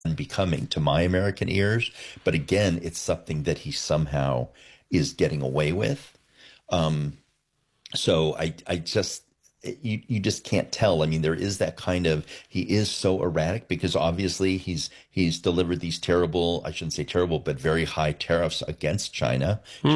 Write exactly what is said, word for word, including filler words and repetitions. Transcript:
unbecoming to my American ears. But again, it's something that he somehow is getting away with. Um, so I, I just, you, you just can't tell. I mean, there is that kind of, he is so erratic because obviously he's, he's delivered these terrible, I shouldn't say terrible, but very high tariffs against China.